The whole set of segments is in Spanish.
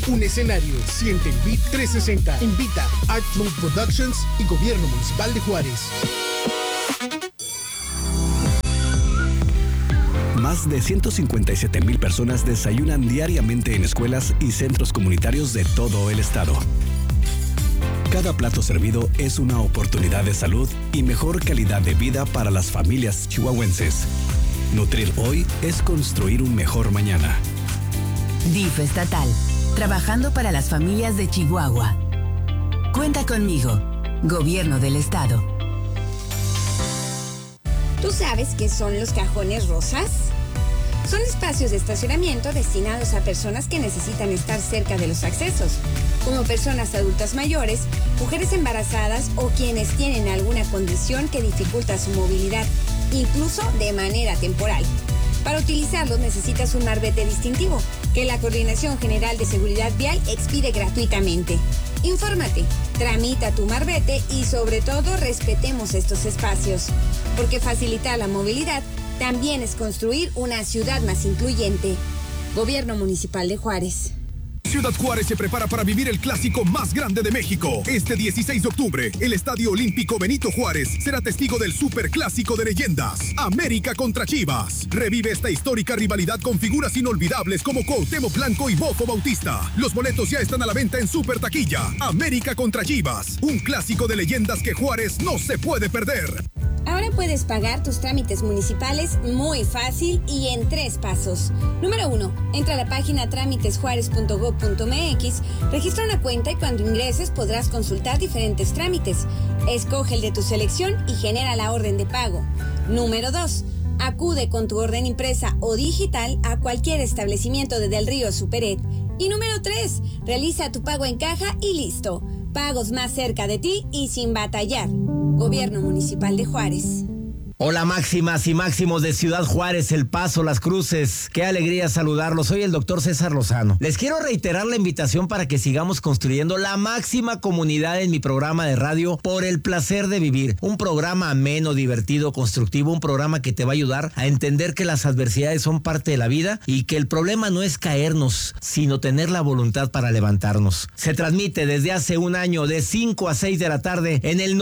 un escenario. Siente el Beat 360. Invita Art Flow Productions y Gobierno Municipal de Juárez. Más de 157,000 personas desayunan diariamente en escuelas y centros comunitarios de todo el estado. Cada plato servido es una oportunidad de salud y mejor calidad de vida para las familias chihuahuenses. Nutrir hoy es construir un mejor mañana. DIF estatal, trabajando para las familias de Chihuahua. Cuenta conmigo, Gobierno del Estado. ¿Tú sabes qué son los cajones rosas? Son espacios de estacionamiento destinados a personas que necesitan estar cerca de los accesos, como personas adultas mayores, mujeres embarazadas o quienes tienen alguna condición que dificulta su movilidad, incluso de manera temporal. Para utilizarlos necesitas un marbete distintivo, que la Coordinación General de Seguridad Vial expide gratuitamente. Infórmate, tramita tu marbete y sobre todo respetemos estos espacios, porque facilitar la movilidad también es construir una ciudad más incluyente. Gobierno Municipal de Juárez. Ciudad Juárez se prepara para vivir el clásico más grande de México. Este 16 de octubre, el Estadio Olímpico Benito Juárez será testigo del superclásico de leyendas, América contra Chivas. Revive esta histórica rivalidad con figuras inolvidables como Cuauhtémoc Blanco y Bofo Bautista. Los boletos ya están a la venta en Super Taquilla. América contra Chivas, un clásico de leyendas que Juárez no se puede perder. Ahora puedes pagar tus trámites municipales muy fácil y en 3 pasos. Número 1. Entra a la página tramitesjuarez.gov.mx, registra una cuenta y cuando ingreses podrás consultar diferentes trámites. Escoge el de tu selección y genera la orden de pago. Número 2. Acude con tu orden impresa o digital a cualquier establecimiento de Del Río Superet. Y número 3. Realiza tu pago en caja y listo. Pagos más cerca de ti y sin batallar. Gobierno Municipal de Juárez. Hola máximas y máximos de Ciudad Juárez, El Paso, Las Cruces. Qué alegría saludarlos. Soy el doctor César Lozano. Les quiero reiterar la invitación para que sigamos construyendo la máxima comunidad en mi programa de radio Por el Placer de Vivir. Un programa ameno, divertido, constructivo, un programa que te va a ayudar a entender que las adversidades son parte de la vida y que el problema no es caernos, sino tener la voluntad para levantarnos. Se transmite desde hace un año de 5 a 6 de la tarde en el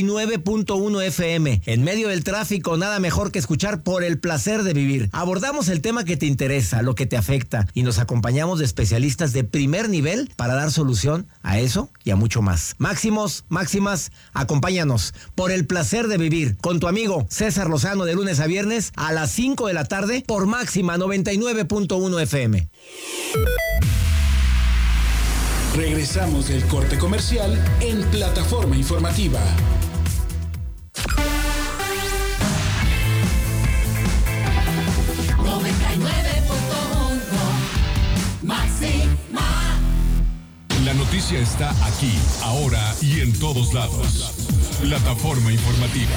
99.1 FM. En medio del tráfico, nada mejor que escuchar Por el Placer de Vivir. Abordamos el tema que te interesa, lo que te afecta, y nos acompañamos de especialistas de primer nivel para dar solución a eso y a mucho más. Máximos, máximas, acompáñanos. Por el Placer de Vivir, con tu amigo César Lozano, de lunes a viernes a las 5 de la tarde por Máxima 99.1 FM. Regresamos del corte comercial en Plataforma Informativa. La noticia está aquí, ahora y en todos lados. Plataforma Informativa.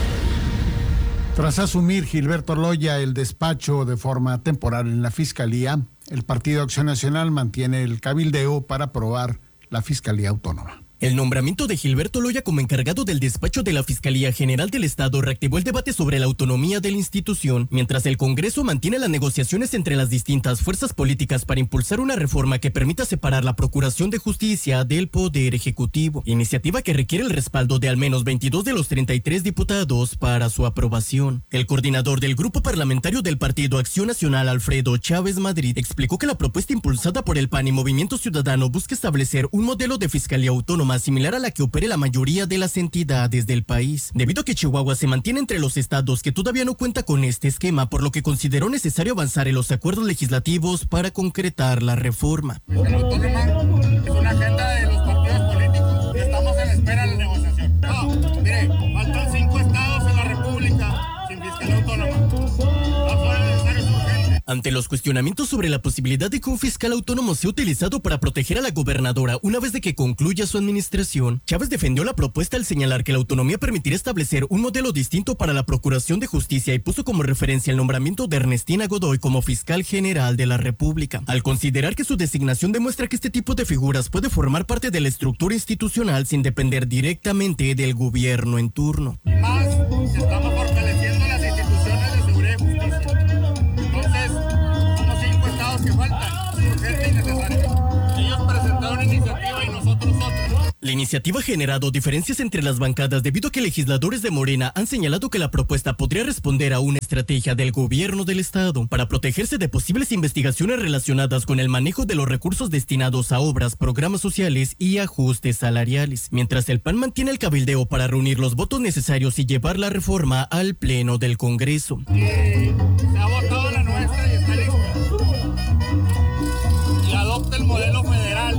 Tras asumir Gilberto Loya el despacho de forma temporal en la Fiscalía, el Partido Acción Nacional mantiene el cabildeo para aprobar la Fiscalía Autónoma. El nombramiento de Gilberto Loya como encargado del despacho de la Fiscalía General del Estado reactivó el debate sobre la autonomía de la institución, mientras el Congreso mantiene las negociaciones entre las distintas fuerzas políticas para impulsar una reforma que permita separar la Procuración de Justicia del Poder Ejecutivo, iniciativa que requiere el respaldo de al menos 22 de los 33 diputados para su aprobación. El coordinador del Grupo Parlamentario del Partido Acción Nacional, Alfredo Chávez Madrid, explicó que la propuesta impulsada por el PAN y Movimiento Ciudadano busca establecer un modelo de fiscalía autónoma similar a la que opere la mayoría de las entidades del país, debido a que Chihuahua se mantiene entre los estados que todavía no cuenta con este esquema, por lo que consideró necesario avanzar en los acuerdos legislativos para concretar la reforma. La autónoma es una agenda de los partidos políticos y estamos en espera de la negociación. No, mire, faltan 5 estados en la República sin fiscalía autónoma. No fue necesario, es urgente. Ante los cuestionamientos sobre la posibilidad de que un fiscal autónomo sea utilizado para proteger a la gobernadora una vez de que concluya su administración, Chávez defendió la propuesta al señalar que la autonomía permitirá establecer un modelo distinto para la Procuración de Justicia y puso como referencia el nombramiento de Ernestina Godoy como fiscal general de la República, al considerar que su designación demuestra que este tipo de figuras puede formar parte de la estructura institucional sin depender directamente del gobierno en turno. Más, estamos fortaleciendo las instituciones de seguridad y justicia. Entonces, somos 5 estados que faltan, urgente y necesario. Ellos una iniciativa y nosotros otra. La iniciativa ha generado diferencias entre las bancadas debido a que legisladores de Morena han señalado que la propuesta podría responder a una estrategia del gobierno del estado para protegerse de posibles investigaciones relacionadas con el manejo de los recursos destinados a obras, programas sociales y ajustes salariales, mientras el PAN mantiene el cabildeo para reunir los votos necesarios y llevar la reforma al Pleno del Congreso. Se ha votado la nuestra y está lista. Y adopta el modelo federal,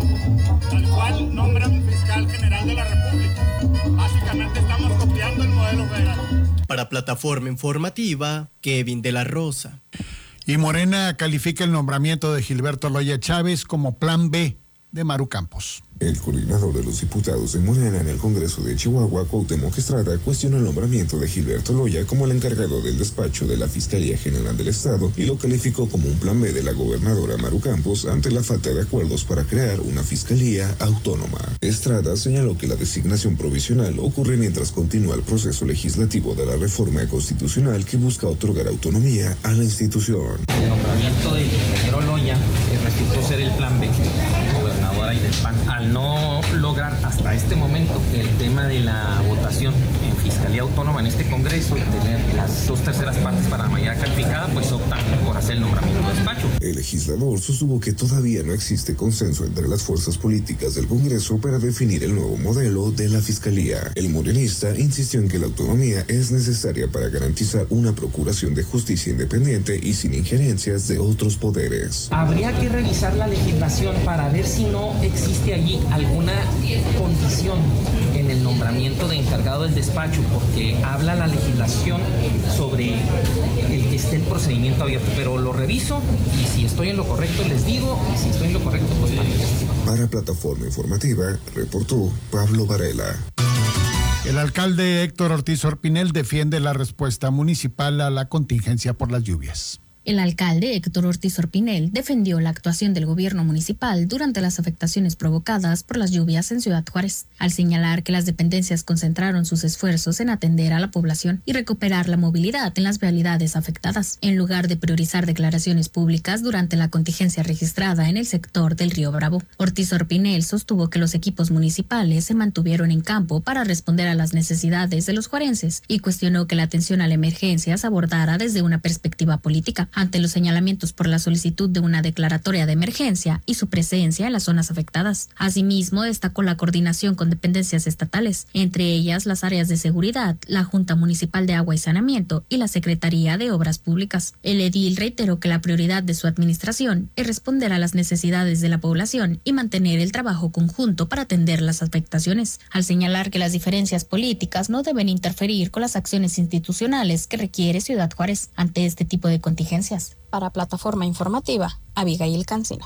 al cual nombran fiscal general de la República. Básicamente estamos copiando el modelo federal. Para Plataforma Informativa, Kevin de la Rosa. Y Morena califica el nombramiento de Gilberto Loya Chávez como plan B de Maru Campos. El coordinador de los diputados de Morena en el Congreso de Chihuahua, Cuauhtémoc Estrada, cuestionó el nombramiento de Gilberto Loya como el encargado del despacho de la Fiscalía General del Estado y lo calificó como un plan B de la gobernadora Maru Campos ante la falta de acuerdos para crear una fiscalía autónoma. Estrada señaló que la designación provisional ocurre mientras continúa el proceso legislativo de la reforma constitucional que busca otorgar autonomía a la institución. El nombramiento del ingeniero Loya resultó ser el plan B de la gobernadora y del PAN. Al no lograr hasta este momento el tema de la votación en Fiscalía Autónoma en este Congreso, tener las 2/3 partes para la mayoría calificada, pues optan por hacer el nombramiento de despacho. El legislador sostuvo que todavía no existe consenso entre las fuerzas políticas del Congreso para definir el nuevo modelo de la Fiscalía. El morenista insistió en que la autonomía es necesaria para garantizar una procuración de justicia independiente y sin injerencias de otros poderes. Habría que revisar la legislación para ver si no existe allí alguna condición en el nombramiento de encargado del despacho, porque habla la legislación sobre el que esté el procedimiento abierto, pero lo reviso y si estoy en lo correcto les digo, y si estoy en lo correcto pues manifiesto. Para Plataforma Informativa, reportó Pablo Varela. El alcalde Héctor Ortiz Orpinel defiende la respuesta municipal a la contingencia por las lluvias. El alcalde Héctor Ortiz Orpinel defendió la actuación del gobierno municipal durante las afectaciones provocadas por las lluvias en Ciudad Juárez, al señalar que las dependencias concentraron sus esfuerzos en atender a la población y recuperar la movilidad en las vialidades afectadas, en lugar de priorizar declaraciones públicas durante la contingencia registrada en el sector del Río Bravo. Ortiz Orpinel sostuvo que los equipos municipales se mantuvieron en campo para responder a las necesidades de los juarenses y cuestionó que la atención a la emergencia se abordara desde una perspectiva política, ante los señalamientos por la solicitud de una declaratoria de emergencia y su presencia en las zonas afectadas. Asimismo, destacó la coordinación con dependencias estatales, entre ellas las áreas de seguridad, la Junta Municipal de Agua y Saneamiento y la Secretaría de Obras Públicas. El edil reiteró que la prioridad de su administración es responder a las necesidades de la población y mantener el trabajo conjunto para atender las afectaciones, al señalar que las diferencias políticas no deben interferir con las acciones institucionales que requiere Ciudad Juárez ante este tipo de contingencias. Para Plataforma Informativa, Abigail Cancino.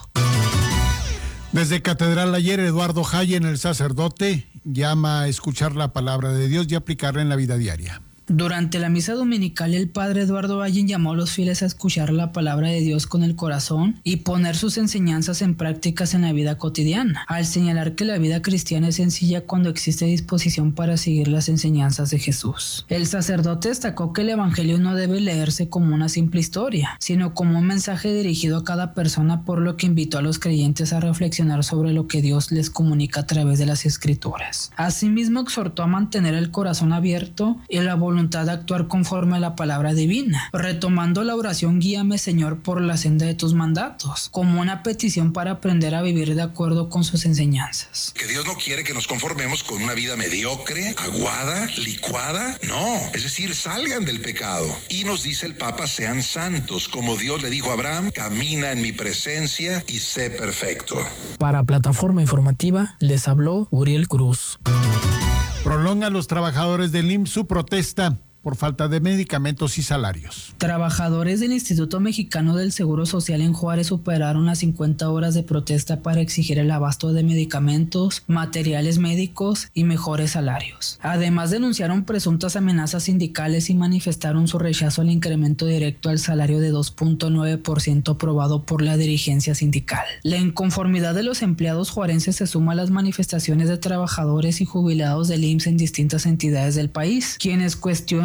Desde Catedral ayer, Eduardo Jayen, el sacerdote, llama a escuchar la palabra de Dios y aplicarla en la vida diaria. Durante la misa dominical, el padre Eduardo Allen llamó a los fieles a escuchar la palabra de Dios con el corazón y poner sus enseñanzas en prácticas en la vida cotidiana, al señalar que la vida cristiana es sencilla cuando existe disposición para seguir las enseñanzas de Jesús. El sacerdote destacó que el evangelio no debe leerse como una simple historia, sino como un mensaje dirigido a cada persona, por lo que invitó a los creyentes a reflexionar sobre lo que Dios les comunica a través de las Escrituras. Asimismo, exhortó a mantener el corazón abierto y la voluntad de actuar conforme a la palabra divina, retomando la oración "Guíame, Señor, por la senda de tus mandatos", como una petición para aprender a vivir de acuerdo con sus enseñanzas. Que Dios no quiere que nos conformemos con una vida mediocre, aguada, licuada, no, es decir, salgan del pecado. Y nos dice el Papa, sean santos, como Dios le dijo a Abraham, camina en mi presencia y sé perfecto. Para Plataforma Informativa, les habló Uriel Cruz. Prolongan los trabajadores del IMSS su protesta por falta de medicamentos y salarios. Trabajadores del Instituto Mexicano del Seguro Social en Juárez superaron las 50 horas de protesta para exigir el abasto de medicamentos, materiales médicos y mejores salarios. Además, denunciaron presuntas amenazas sindicales y manifestaron su rechazo al incremento directo al salario de 2.9% aprobado por la dirigencia sindical. La inconformidad de los empleados juarenses se suma a las manifestaciones de trabajadores y jubilados del IMSS en distintas entidades del país, quienes cuestionan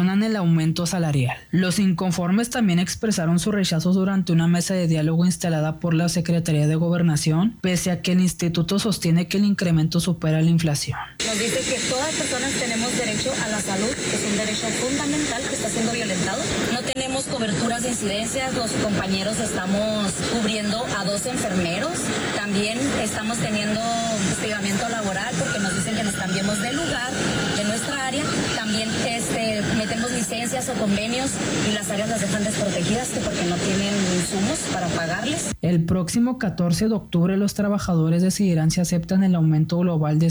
cuestionan el aumento salarial. Los inconformes también expresaron su rechazo durante una mesa de diálogo instalada por la Secretaría de Gobernación, pese a que el instituto sostiene que el incremento supera la inflación. Nos dice que todas las personas tenemos derecho a la salud, que es un derecho fundamental que está siendo violentado. No tenemos coberturas de incidencias, los compañeros estamos cubriendo a 2 enfermeros. También estamos teniendo hostigamiento laboral porque nos dicen que nos cambiemos de lugar, de nuestra área. También metemos licencias o convenios y las áreas las dejan desprotegidas porque no tienen insumos para pagarles. El próximo 14 de octubre los trabajadores decidirán si aceptan el aumento global de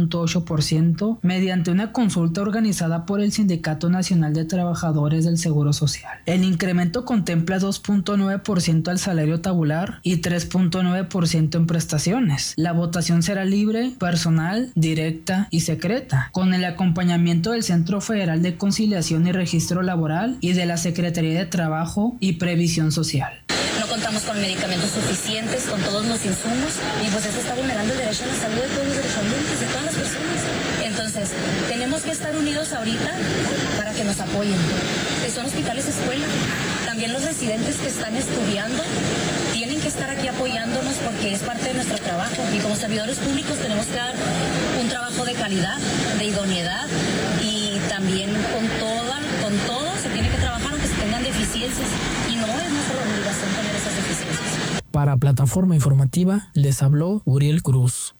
6.8% mediante una consulta organizada por el Sindicato Nacional de Trabajadores del Seguro Social. El incremento contempla 2.9% al salario tabular y 3.9% en prestaciones. La votación será libre, personal, directa y secreta, con el acompañamiento del Centro Federal de Conciliación y Registro Laboral y de la Secretaría de Trabajo y Previsión Social. No contamos con medicamentos suficientes, con todos los insumos, y pues eso está vulnerando el derecho a la salud de todos los derechohabientes, de todas las personas. Entonces, tenemos que estar unidos ahorita para que nos apoyen. Que son hospitales, escuela. También los residentes que están estudiando tienen que estar aquí apoyándonos porque es parte de nuestro trabajo. Y como servidores públicos tenemos que dar un trabajo de calidad, de idoneidad, y también con todo se tiene que trabajar aunque se tengan deficiencias. Y no es nuestra obligación tener esas deficiencias. Para Plataforma Informativa les habló Uriel Cruz.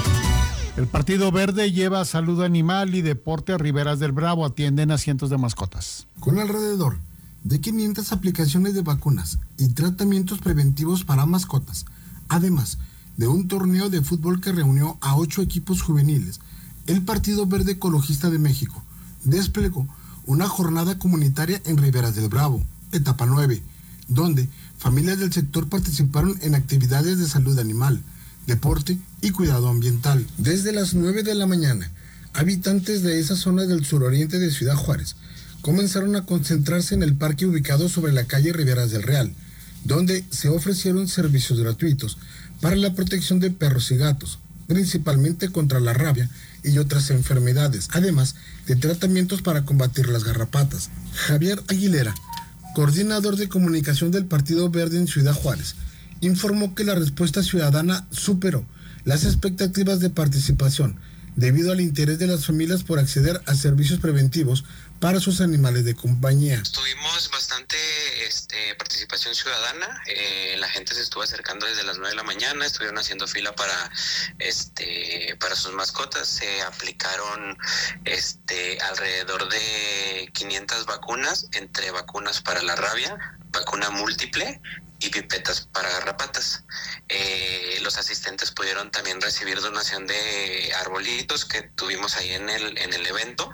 El Partido Verde lleva salud animal y deporte a Riberas del Bravo. Atienden a cientos de mascotas. Con alrededor de 500 aplicaciones de vacunas y tratamientos preventivos para mascotas, además de un torneo de fútbol que reunió a 8 equipos juveniles, el Partido Verde Ecologista de México desplegó una jornada comunitaria en Riberas del Bravo, etapa 9, donde familias del sector participaron en actividades de salud animal, deporte y cuidado ambiental. Desde las 9 de la mañana, habitantes de esa zona del suroriente de Ciudad Juárez comenzaron a concentrarse en el parque ubicado sobre la calle Riberas del Real, donde se ofrecieron servicios gratuitos para la protección de perros y gatos, principalmente contra la rabia y otras enfermedades, además de tratamientos para combatir las garrapatas. Javier Aguilera, coordinador de comunicación del Partido Verde en Ciudad Juárez, informó que la respuesta ciudadana superó las expectativas de participación debido al interés de las familias por acceder a servicios preventivos para sus animales de compañía. Tuvimos bastante participación ciudadana, la gente se estuvo acercando desde las 9 de la mañana, estuvieron haciendo fila para sus mascotas, se aplicaron alrededor de 500 vacunas, entre vacunas para la rabia, vacuna múltiple y pipetas para garrapatas. Los asistentes pudieron también recibir donación de arbolitos que tuvimos ahí en el evento.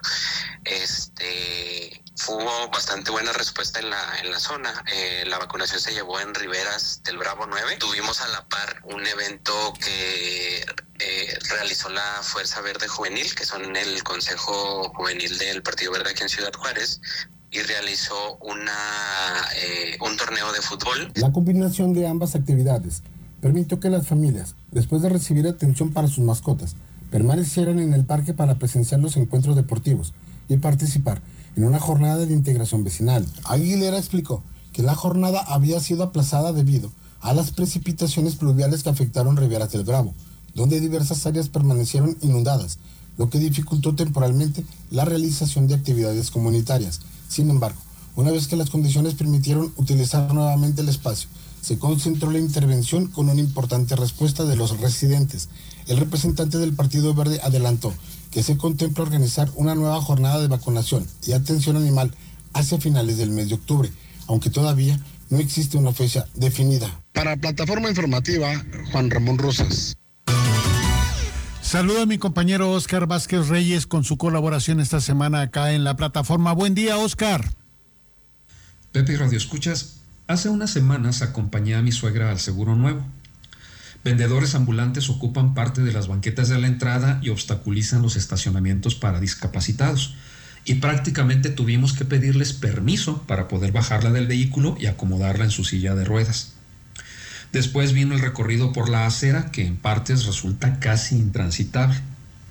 Hubo bastante buena respuesta en la zona. La vacunación se llevó en Riberas del Bravo 9. Tuvimos a la par un evento que realizó la Fuerza Verde Juvenil, que son el Consejo Juvenil del Partido Verde aquí en Ciudad Juárez, y realizó un torneo de fútbol. La combinación de ambas actividades permitió que las familias, después de recibir atención para sus mascotas, permanecieran en el parque para presenciar los encuentros deportivos y participar en una jornada de integración vecinal. Aguilera explicó que la jornada había sido aplazada debido a las precipitaciones pluviales que afectaron Riberas del Bravo, donde diversas áreas permanecieron inundadas, lo que dificultó temporalmente la realización de actividades comunitarias. Sin embargo, una vez que las condiciones permitieron utilizar nuevamente el espacio, se concentró la intervención con una importante respuesta de los residentes. El representante del Partido Verde adelantó que se contempla organizar una nueva jornada de vacunación y atención animal hacia finales del mes de octubre, aunque todavía no existe una fecha definida. Para Plataforma Informativa, Juan Ramón Rosas. Saludo a mi compañero Oscar Vázquez Reyes con su colaboración esta semana acá en la plataforma. Buen día, Oscar. Pepe Radio Escuchas, hace unas semanas acompañé a mi suegra al Seguro Nuevo. Vendedores ambulantes ocupan parte de las banquetas de la entrada y obstaculizan los estacionamientos para discapacitados. Y prácticamente tuvimos que pedirles permiso para poder bajarla del vehículo y acomodarla en su silla de ruedas. Después vino el recorrido por la acera, que en partes resulta casi intransitable.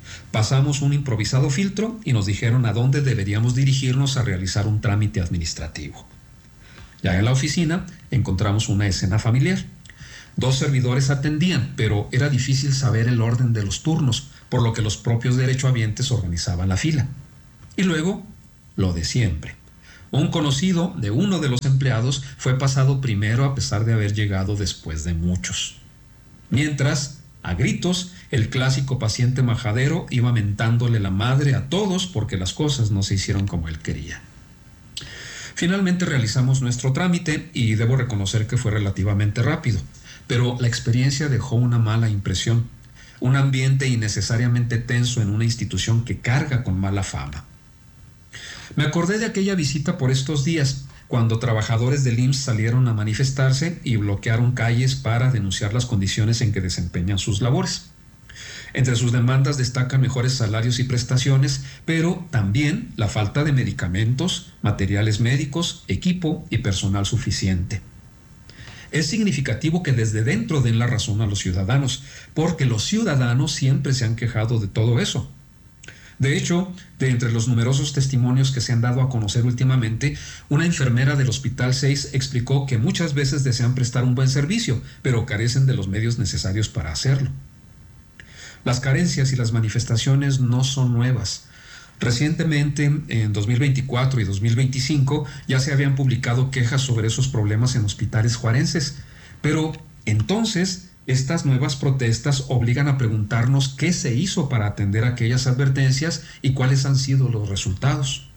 Pasamos un improvisado filtro y nos dijeron a dónde deberíamos dirigirnos a realizar un trámite administrativo. Ya en la oficina encontramos una escena familiar. 2 servidores atendían, pero era difícil saber el orden de los turnos, por lo que los propios derechohabientes organizaban la fila. Y luego, lo de siempre. Un conocido de uno de los empleados fue pasado primero a pesar de haber llegado después de muchos. Mientras, a gritos, el clásico paciente majadero iba mentándole la madre a todos porque las cosas no se hicieron como él quería. Finalmente realizamos nuestro trámite y debo reconocer que fue relativamente rápido, pero la experiencia dejó una mala impresión, un ambiente innecesariamente tenso en una institución que carga con mala fama. Me acordé de aquella visita por estos días, cuando trabajadores del IMSS salieron a manifestarse y bloquearon calles para denunciar las condiciones en que desempeñan sus labores. Entre sus demandas destacan mejores salarios y prestaciones, pero también la falta de medicamentos, materiales médicos, equipo y personal suficiente. Es significativo que desde dentro den la razón a los ciudadanos, porque los ciudadanos siempre se han quejado de todo eso. De hecho, de entre los numerosos testimonios que se han dado a conocer últimamente, una enfermera del Hospital 6 explicó que muchas veces desean prestar un buen servicio, pero carecen de los medios necesarios para hacerlo. Las carencias y las manifestaciones no son nuevas. Recientemente, en 2024 y 2025, ya se habían publicado quejas sobre esos problemas en hospitales juarenses, pero entonces estas nuevas protestas obligan a preguntarnos qué se hizo para atender aquellas advertencias y cuáles han sido los resultados.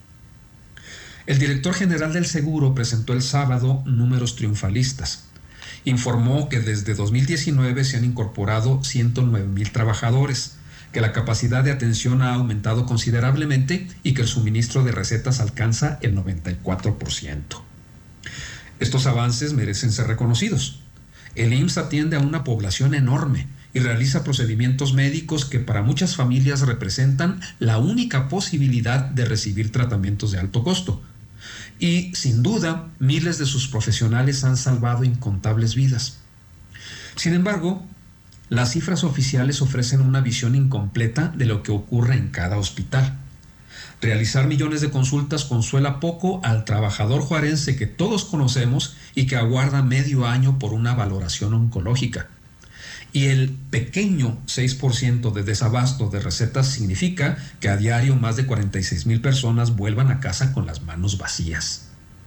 El director general del Seguro presentó el sábado números triunfalistas. Informó que desde 2019 se han incorporado 109,000 trabajadores, que la capacidad de atención ha aumentado considerablemente y que el suministro de recetas alcanza el 94%. Estos avances merecen ser reconocidos. El IMSS atiende a una población enorme y realiza procedimientos médicos que para muchas familias representan la única posibilidad de recibir tratamientos de alto costo. Y, sin duda, miles de sus profesionales han salvado incontables vidas. Sin embargo, las cifras oficiales ofrecen una visión incompleta de lo que ocurre en cada hospital. Realizar millones de consultas consuela poco al trabajador juarense que todos conocemos y que aguarda medio año por una valoración oncológica. Y el pequeño 6% de desabasto de recetas significa que a diario más de 46,000 personas vuelvan a casa con las manos vacías.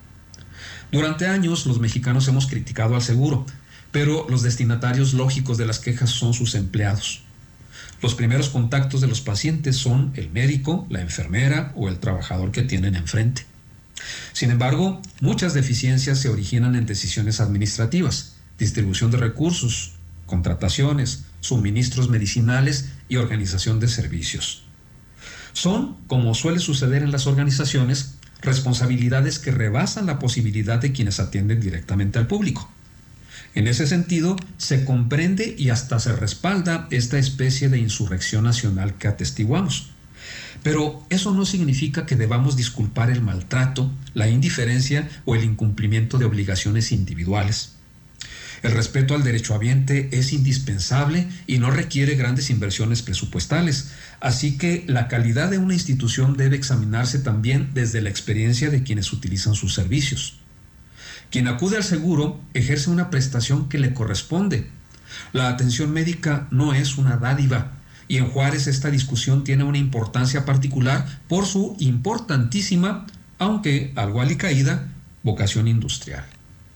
Durante años los mexicanos hemos criticado al seguro, pero los destinatarios lógicos de las quejas son sus empleados. Los primeros contactos de los pacientes son el médico, la enfermera o el trabajador que tienen enfrente. Sin embargo, muchas deficiencias se originan en decisiones administrativas, distribución de recursos, contrataciones, suministros medicinales y organización de servicios. Son, como suele suceder en las organizaciones, responsabilidades que rebasan la posibilidad de quienes atienden directamente al público. En ese sentido, se comprende y hasta se respalda esta especie de insurrección nacional que atestiguamos. Pero eso no significa que debamos disculpar el maltrato, la indiferencia o el incumplimiento de obligaciones individuales. El respeto al derechohabiente es indispensable y no requiere grandes inversiones presupuestales, así que la calidad de una institución debe examinarse también desde la experiencia de quienes utilizan sus servicios. Quien acude al seguro ejerce una prestación que le corresponde. La atención médica no es una dádiva, y en Juárez esta discusión tiene una importancia particular por su importantísima, aunque algo alicaída, vocación industrial.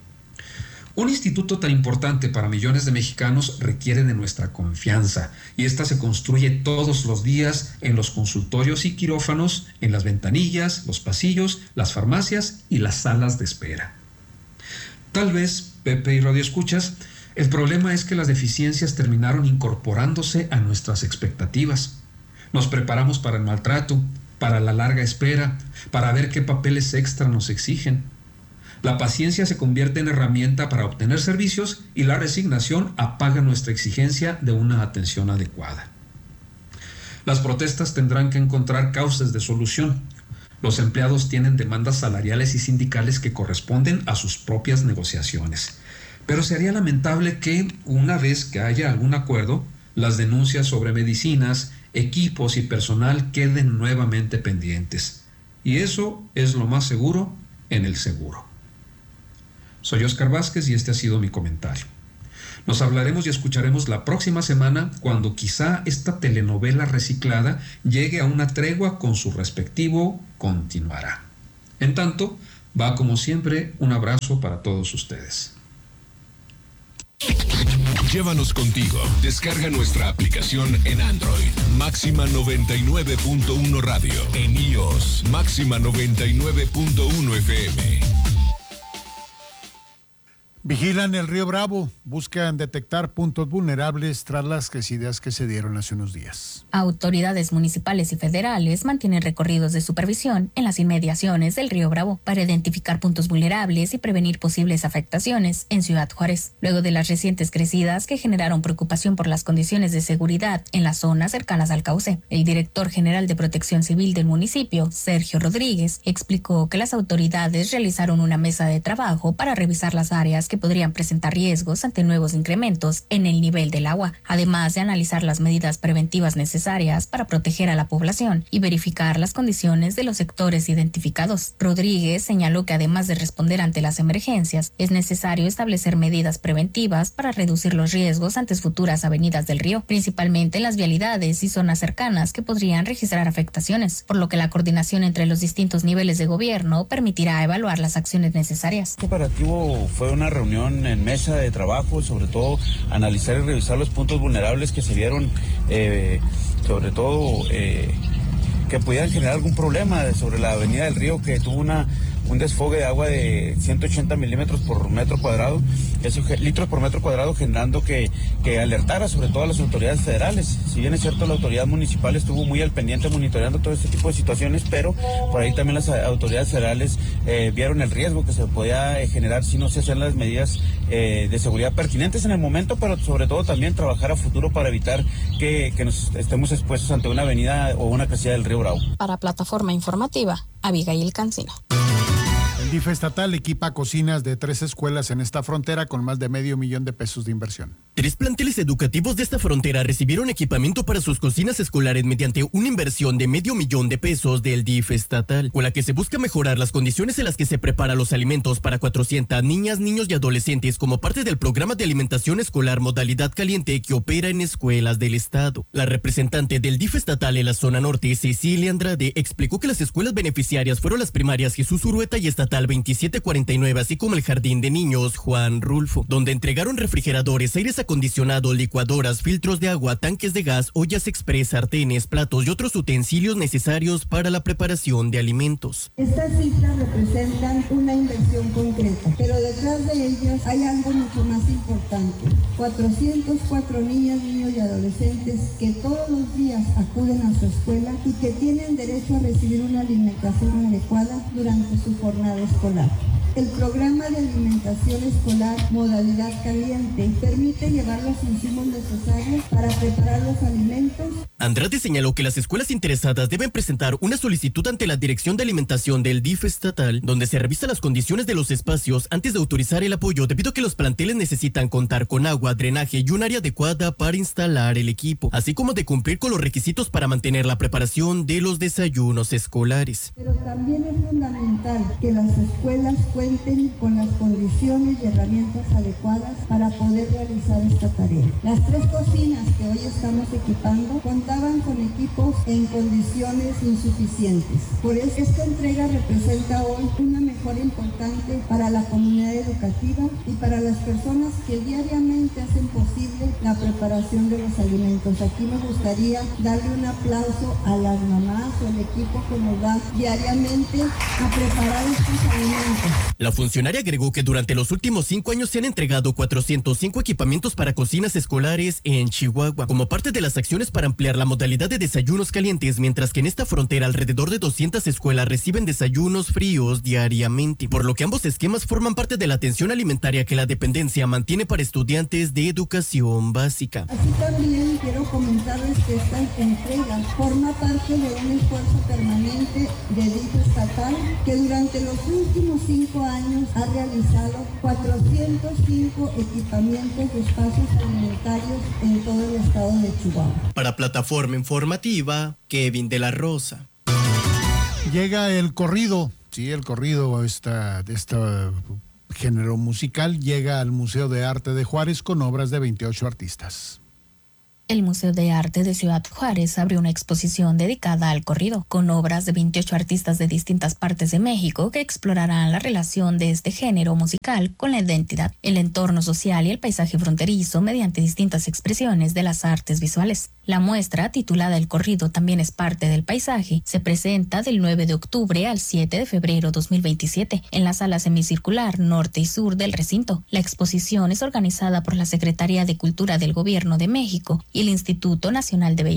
Un instituto tan importante para millones de mexicanos requiere de nuestra confianza, y esta se construye todos los días en los consultorios y quirófanos, en las ventanillas, los pasillos, las farmacias y las salas de espera. Tal vez, Pepe y Radio Escuchas, el problema es que las deficiencias terminaron incorporándose a nuestras expectativas. Nos preparamos para el maltrato, para la larga espera, para ver qué papeles extra nos exigen. La paciencia se convierte en herramienta para obtener servicios y la resignación apaga nuestra exigencia de una atención adecuada. Las protestas tendrán que encontrar causas de solución. Los empleados tienen demandas salariales y sindicales que corresponden a sus propias negociaciones. Pero sería lamentable que, una vez que haya algún acuerdo, las denuncias sobre medicinas, equipos y personal queden nuevamente pendientes. Y eso es lo más seguro en el seguro. Soy Oscar Vázquez y este ha sido mi comentario. Nos hablaremos y escucharemos la próxima semana cuando quizá esta telenovela reciclada llegue a una tregua con su respectivo continuará. En tanto, va como siempre un abrazo para todos ustedes. Llévanos contigo. Descarga nuestra aplicación en Android. Máxima 99.1 Radio. En iOS. Máxima 99.1 FM. Vigilan el río Bravo, buscan detectar puntos vulnerables tras las crecidas que se dieron hace unos días. Autoridades municipales y federales mantienen recorridos de supervisión en las inmediaciones del río Bravo para identificar puntos vulnerables y prevenir posibles afectaciones en Ciudad Juárez, luego de las recientes crecidas que generaron preocupación por las condiciones de seguridad en las zonas cercanas al cauce. El director general de Protección Civil del municipio, Sergio Rodríguez, explicó que las autoridades realizaron una mesa de trabajo para revisar las áreas que podrían presentar riesgos ante nuevos incrementos en el nivel del agua, además de analizar las medidas preventivas necesarias para proteger a la población y verificar las condiciones de los sectores identificados. Rodríguez señaló que además de responder ante las emergencias, es necesario establecer medidas preventivas para reducir los riesgos ante futuras avenidas del río, principalmente en las vialidades y zonas cercanas que podrían registrar afectaciones, por lo que la coordinación entre los distintos niveles de gobierno permitirá evaluar las acciones necesarias. Este operativo fue una reunión en mesa de trabajo, sobre todo analizar y revisar los puntos vulnerables que se vieron, sobre todo que pudieran generar algún problema sobre la avenida del río, que tuvo un desfogue de agua de 180 milímetros por metro cuadrado, litros por metro cuadrado, generando que alertara sobre todo a las autoridades federales. Si bien es cierto, la autoridad municipal estuvo muy al pendiente monitoreando todo este tipo de situaciones, pero por ahí también las autoridades federales vieron el riesgo que se podía generar si no se hacían las medidas de seguridad pertinentes en el momento, pero sobre todo también trabajar a futuro para evitar que nos estemos expuestos ante una avenida o una crecida del río Bravo. Para Plataforma Informativa, Abigail Cancino. El DIF estatal equipa cocinas de 3 escuelas en esta frontera con más de $500,000 de pesos de inversión. 3 planteles educativos de esta frontera recibieron equipamiento para sus cocinas escolares mediante una inversión de $500,000 de pesos del DIF estatal, con la que se busca mejorar las condiciones en las que se preparan los alimentos para 400 niñas, niños y adolescentes como parte del programa de alimentación escolar modalidad caliente que opera en escuelas del estado. La representante del DIF estatal en la zona norte, Cecilia Andrade, explicó que las escuelas beneficiarias fueron las primarias Jesús Urueta y estatal 2749, así como el jardín de niños Juan Rulfo, donde entregaron refrigeradores, aires acondicionados, licuadoras, filtros de agua, tanques de gas, ollas express, sartenes, platos y otros utensilios necesarios para la preparación de alimentos. Estas cifras representan una inversión concreta, pero detrás de ellas hay algo mucho más importante. 404 niñas, niños y adolescentes que todos los días acuden a su escuela y que tienen derecho a recibir una alimentación adecuada durante su jornada escolar. El programa de alimentación escolar modalidad caliente permite llevar los insumos necesarios para preparar los alimentos. Andrade señaló que las escuelas interesadas deben presentar una solicitud ante la Dirección de Alimentación del DIF estatal, donde se revisa las condiciones de los espacios antes de autorizar el apoyo, debido a que los planteles necesitan contar con agua, drenaje y un área adecuada para instalar el equipo, así como de cumplir con los requisitos para mantener la preparación de los desayunos escolares. Pero también es fundamental que las escuelas cuenten con las condiciones y herramientas adecuadas para poder realizar esta tarea. Las 3 cocinas que hoy estamos equipando contaban con equipos en condiciones insuficientes. Por eso esta entrega representa hoy una mejora importante para la comunidad educativa y para las personas que diariamente hacen posible la preparación de los alimentos. Aquí me gustaría darle un aplauso a las mamás o el equipo que nos da diariamente a preparar estos alimentos. La funcionaria agregó que durante los últimos 5 años se han entregado 405 equipamientos para cocinas escolares en Chihuahua, como parte de las acciones para ampliar la modalidad de desayunos calientes, mientras que en esta frontera alrededor de 200 escuelas reciben desayunos fríos diariamente, por lo que ambos esquemas forman parte de la atención alimentaria que la dependencia mantiene para estudiantes de educación básica. Así también quiero comentarles que esta entrega forma parte de un esfuerzo permanente de DIF estatal que durante los últimos 5 años ha realizado 405 equipamientos de espacios alimentarios en todo el estado de Chihuahua. Para Plataforma Informativa, Kevin de la Rosa. Llega el corrido, sí, el corrido de este género musical llega al Museo de Arte de Juárez con obras de 28 artistas. El Museo de Arte de Ciudad Juárez abrió una exposición dedicada al corrido, con obras de 28 artistas de distintas partes de México que explorarán la relación de este género musical con la identidad, el entorno social y el paisaje fronterizo mediante distintas expresiones de las artes visuales. La muestra, titulada El corrido también es parte del paisaje, se presenta del 9 de octubre al 7 de febrero 2027 en la sala semicircular norte y sur del recinto. La exposición es organizada por la Secretaría de Cultura del Gobierno de México y el Instituto Nacional de Bellas